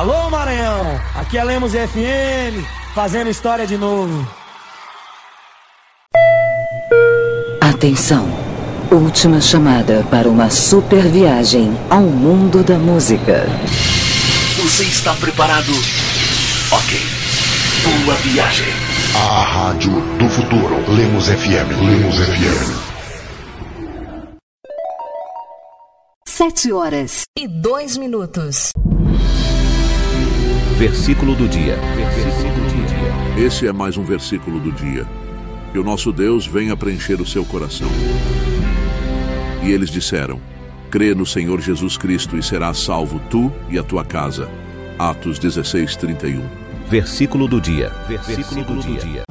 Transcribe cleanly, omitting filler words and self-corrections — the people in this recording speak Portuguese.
Alô, Maranhão, aqui é Lemos FM, fazendo história de novo. Atenção, última chamada para uma super viagem ao mundo da música. Você está preparado? Ok. Boa viagem. A rádio do futuro. Lemos FM. Lemos FM. 7h02. Versículo do dia. Esse é mais um versículo do dia. Que o nosso Deus venha preencher o seu coração. E eles disseram: crê no Senhor Jesus Cristo e serás salvo tu e a tua casa. Atos 16:31. Versículo do dia.